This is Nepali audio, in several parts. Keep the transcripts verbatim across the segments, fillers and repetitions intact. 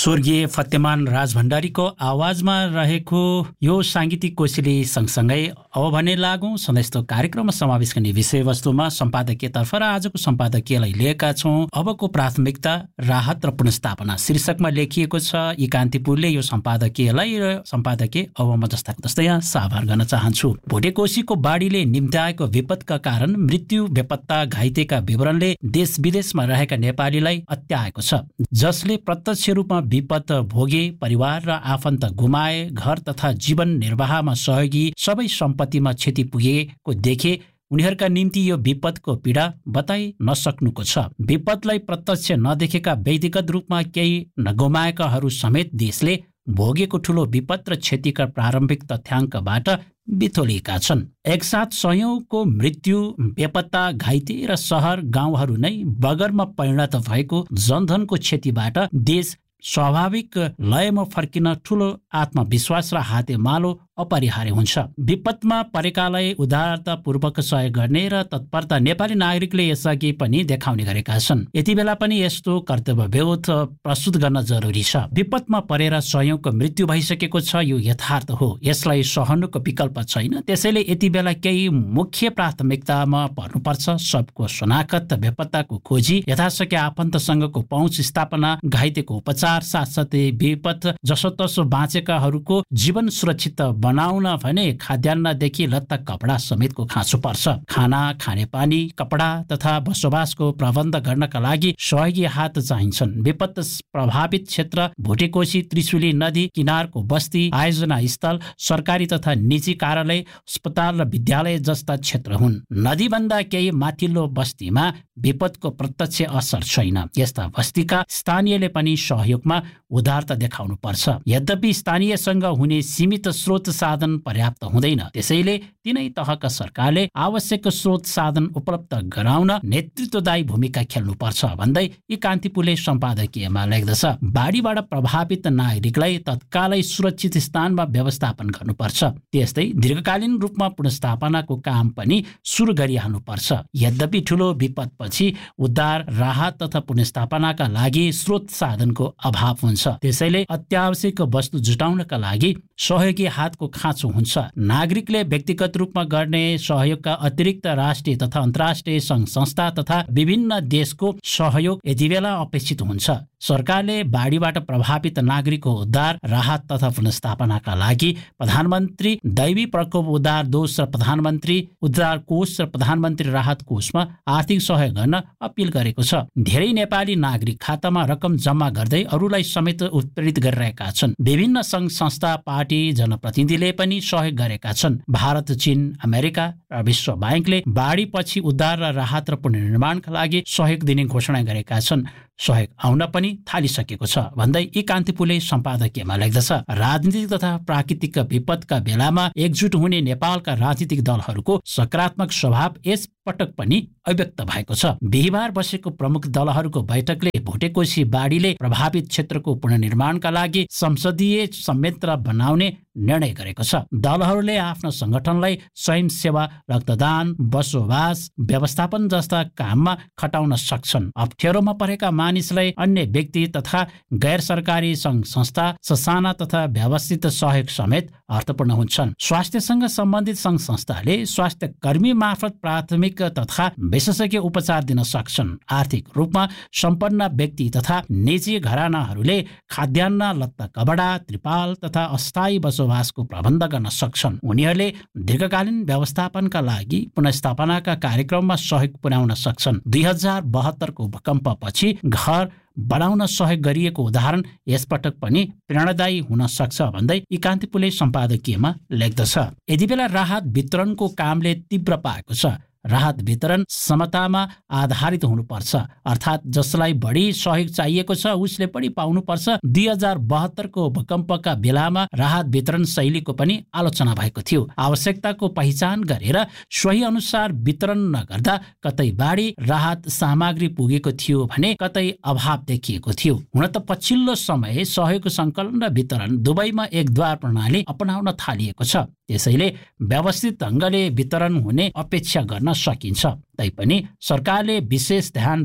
स्वर्गीय फतेमान राज भण्डारीको आवाजमा रहेको यो साङ्गीतिक कोसेली सँगसँगै अब भने लागौँ सधैँ कार्यक्रममा समावेश गर्ने विषयवस्तुमा सम्पादकीयतर्फ र आजको सम्पादकीयलाई लिएका छौँ। अबको प्राथमिकता राहत र पुनर्स्थापना शीर्षकमा लेखिएको छ। यी कान्तिपुरले यो सम्पादकीयलाई र सम्पादकीय अब म जस्ताको तस्तै यहाँ साभार गर्न चाहन्छु। भोटेकोसीको बाढीले निम्त्याएको विपदका कारण मृत्यु बेपत्ता घाइतेका विवरणले देश विदेशमा रहेका नेपालीलाई अत्याएको छ। जसले प्रत्यक्ष रूपमा विपद भोगे, परिवार र आफन्त गुमाए, घर तथा जीवन निर्वाहमा सहयोगी सबै सम्पत्तिमा क्षति पुगेको देखे उनीहरूका निम्ति यो विपदको पीडा बताइ नसक्नुको छ। विपदलाई प्रत्यक्ष नदेखेका व्यक्तिगत रूपमा केही नगुमाएकाहरू समेत देशले भोगेको ठूलो विपद र क्षतिका प्रारम्भिक तथ्याङ्कबाट बिथोलिएका छन्। एकसाथ सयौंको मृत्यु, बेपत्ता, घाइते र सहर गाउँहरू नै बगरमा परिणत भएको जनधनको क्षतिबाट देश स्वाभाविक लयमा फर्किन ठूलो आत्मविश्वास र हातेमालो अपरिहार्य हुन्छ। विपदमा परेकालाई उदारतापूर्वक सहयोग गर्ने र तत्परता नेपाली नागरिकले यसअघि पनि देखाउने गरेका छन्। यति बेला पनि यस्तो कर्तव्यबोध प्रस्तुत गर्न जरुरी छ। विपदमा परेर सयौंको मृत्यु भइसकेको छ, यो यथार्थ हो। यसलाई सहनुको विकल्प छैन। त्यसैले यति बेला केही मुख्य प्राथमिकतामा पर्नुपर्छ। सबको शनाखत, बेपत्ताको खोजी, यथाशक्य आफन्तसँगको पहुँच स्थापना, घाइतेको उपचार, साथसाथै विपद जसोतसो बाँचेकाहरूको जीवन सुरक्षित बनाउन भने खाद्यान्नदेखि लत्ता कपडा समेतको खाँचो पर्छ। खाना, खानेपानी, कपडा तथा बसोबासको प्रबन्ध गर्नका लागि सहयोगी हात चाहिन्छन्। विपद प्रभावित क्षेत्र भोटेकोशी त्रिशुली नदी किनारको बस्ती, आयोजना स्थल, सरकारी तथा निजी कार्यालय, अस्पताल र विद्यालय जस्ता क्षेत्र हुन्। नदीभन्दा केही माथिल्लो बस्तीमा विपदको प्रत्यक्ष असर छैन। यस्ता बस्तीका स्थानीयले पनि सहयोगमा उदारता देखाउनु पर्छ। यद्यपि स्थानीयसँग हुने सीमित स्रोत साधन पर्याप्त हुँदैन। त्यसैले तिनै तहका सरकारले आवश्यक स्रोत साधन उपलब्ध गराउन नेतृत्वदायी भूमिका खेल्नुपर्छ भन्दै यी कान्तिपुरले सम्पादकीयमा लेख्दछ। बाढीबाट प्रभावित नागरिकलाई तत्कालै सुरक्षित स्थानमा व्यवस्थापन गर्नुपर्छ। त्यस्तै दीर्घकालीन रूपमा पुनर्स्थापनाको काम पनि सुरु गरिहाल्नुपर्छ। यद्यपि ठूलो विपदपछि उद्धार, राहत तथा पुनर्स्थापनाका लागि स्रोत साधनको अभाव हुन्छ। त्यसैले अत्यावश्यक वस्तु जुटाउनका लागि सहयोगी हातको खाँचो हुन्छ। नागरिकले व्यक्तिगत रूपमा गर्ने सहयोगका अतिरिक्त राष्ट्रिय तथा अन्तर्राष्ट्रिय सङ्घ संस्था तथा विभिन्न देशको सहयोग यति बेला अपेक्षित हुन्छ। सरकारले बाढीबाट प्रभावित नागरिकको उद्धार, राहत तथा पुनर्स्थापनाका लागि प्रधानमन्त्री दैवी प्रकोप उद्धार दोष र प्रधानमन्त्री उद्धार कोष र प्रधानमन्त्री राहत कोषमा आर्थिक सहयोग गर्न अपिल गरेको छ। धेरै नेपाली नागरिक खातामा रकम जम्मा गर्दै अरूलाई समेत उत्प्रेरित गरिरहेका छन्। विभिन्न सङ्घ संस्था, पार्टी, जनप्रतिनिधिले पनि सहयोग गरेका छन्। भारत, चीन, अमेरिका र विश्व बैंकले बाढीपछि उद्धार र राहत र पुनर्निर्माणका लागि सहयोग दिने घोषणा गरेका छन्। सहयोग आउन पनि थालिसकेको छ भन्दै यी कान्तिपुरले सम्पादकीयमा लेख्दछ। राजनीतिक तथा प्राकृतिक विपदका बेलामा एकजुट हुने नेपालका राजनीतिक दलहरूको सकारात्मक स्वभाव यस पटक पनि अव्यक्त भएको छ। बिहिबार बसेको प्रमुख दलहरूको बैठकले भोटेकोशी बाढीले प्रभावित क्षेत्रको पुनर्निर्माणका लागि संसदीय संयन्त्र बनाउने निर्णय गरेको छ। दलहरूले आफ्नो संगठनलाई स्वयंसेवा, रक्तदान, बसोबास व्यवस्थापन जस्ता काममा खटाउन सक्छन्। अप्ठ्यारोमा परेका मानिसलाई अन्य व्यक्ति तथा गैर सरकारी सङ्घ संस्था, ससाना तथा व्यवस्थित सहयोग समेत अर्थपूर्ण हुन्छन्। स्वास्थ्यसँग सम्बन्धित सङ्घ संस्थाले स्वास्थ्य कर्मी मार्फत प्राथमिक तथा विशेषज्ञ उपचार दिन सक्छन्। आर्थिक रूपमा सम्पन्न व्यक्ति तथा निजी घरानाहरूले खाद्यान्न, लत्ता कपडा, त्रिपाल तथा अस्थायी बसोबासको प्रबन्ध गर्न सक्छन्। उनीहरूले दीर्घकालीन व्यवस्थापनका लागि पुनर्स्थापनाका कार्यक्रममा सहयोग पुर्याउन सक्छन्। दुई हजार बहत्तरको भूकम्पपछि घर बनाउन सहयोग गरिएको उदाहरण यसपटक पनि प्रेरणादायी हुन सक्छ भन्दै यी कान्तिपुरले सम्पादकीयमा लेख्दछ। यति बेला राहत वितरणको कामले तीव्र पाएको छ। राहत वितरण समतामा आधारित हुनुपर्छ, अर्थात् जसलाई बढी सहयोग चाहिएको छ उसले बढी पाउनुपर्छ। दुई हजार बहत्तरको भूकम्पका बेलामा राहत वितरण शैलीको पनि आलोचना भएको थियो। आवश्यकताको पहिचान गरेर सोही अनुसार वितरण नगर्दा कतै बाढी राहत सामग्री पुगेको थियो भने कतै अभाव देखिएको थियो। हुन त पछिल्लो समय सहयोग सङ्कलन र वितरण दुवैमा एकद्वार प्रणाली अपनाउन थालिएको छ। त्यसैले व्यवस्थित ढङ्गले वितरण हुने अपेक्षा गर्न सकिन्छ। तैपनि सरकारले विशेष ध्यान भने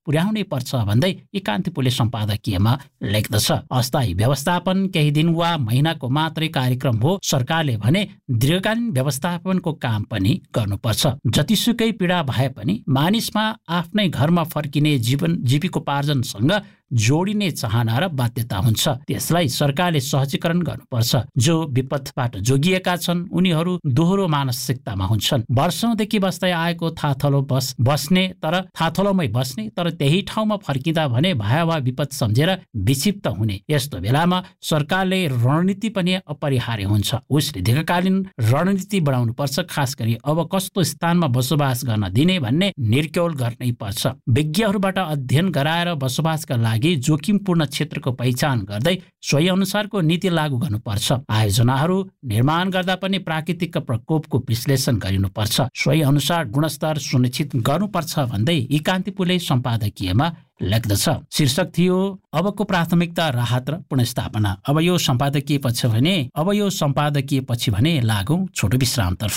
पुर्याउनै पर्छ भन्दै एकान्तिपुरले सम्पादकीयमा लेख्दछ। अस्थायी व्यवस्थापन केही दिन वा महिनाको मात्रै कार्यक्रम हो, सरकारले भने दीर्घकालीन व्यवस्थापनको काम पनि गर्नुपर्छ। जतिसुकै पीडा भए पनि मानिसमा आफ्नै घरमा फर्किने जीवन जीविकोपार्जनसँग जोडिने चाहना र बाध्यता हुन्छ। त्यसलाई सरकारले सहजीकरण गर्नुपर्छ। जो विपदबाट जोगिएका छन् उनीहरू दोहोरो मानसिकतामा हुन्छन्। वर्षौंदेखि बस्दै आएको थाथलो बस बस्ने तर थाथलोमै बस्ने तर त्यही ठाउँमा फर्किँदा भने भयावह विपद सम्झेर विक्षिप्त हुने। यस्तो बेलामा सरकारले रणनीति पनि अपरिहार्य हुन्छ। उसले दीर्घकालीन रणनीति बनाउनु पर्छ। खास गरी अब कस्तो स्थानमा बसोबास गर्न दिने भन्ने निर्क्यौल गर्नै पर्छ। विज्ञहरूबाट अध्ययन गराएर बसोबासका लागि जोखिमपूर्ण क्षेत्रको पहिचान गर्दै सोही अनुसारको नीति लागू गर्नुपर्छ। आयोजनाहरू निर्माण गर्दा पनि प्राकृतिक प्रकोपको विश्लेषण गरिनुपर्छ। सोही अनुसार गुणस्तर सुनिश्चित गर्नुपर्छ भन्दै एकान्तिपुरले सम्पादकीयमा लेख्दछ। शीर्षक थियो अबको प्राथमिकता राहत र पुनर्स्थापना। अब यो सम्पादकीय पछि भने अब यो सम्पादकीय पछि भने लागौं छोटो विश्रामतर्फ।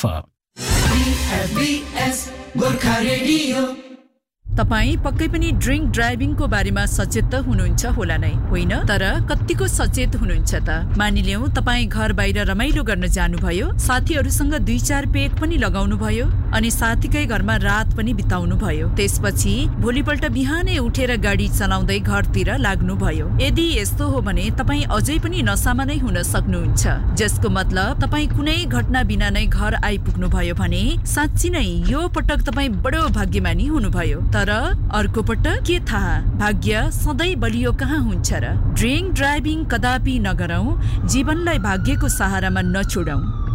तपाई पक्कै पनि ड्रिङ्क ड्राइभिङको बारेमा सचेत त हुनुहुन्छ होला नै, होइन? तर कतिको सचेत हुनुहुन्छ त? मानिलियौं तपाई घर बाहिर रमाइलो गर्न जानुभयो, साथीहरूसँग दुई चार पेग पनि लगाउनु भयो अनि साथीकै घरमा रात पनि बिताउनु भयो। त्यसपछि भोलिपल्ट बिहानै उठेर गाडी चलाउँदै घरतिर लाग्नु भयो। यदि यस्तो हो भने तपाई अझै पनि नसामा नै हुन सक्नुहुन्छ, जसको मतलब तपाई कुनै घटना बिना नै घर आइपुग्नु भयो भने साँच्ची नै यो पटक तपाई बडो भाग्यमानी हुनुभयो। तर अर्को पटक के थाहा, भाग्य सधैँ बलियो कहाँ हुन्छ र? ड्रिङ्क ड्राइभिङ कदापि नगरौं, जीवनलाई भाग्यको सहारामा नछोडौं।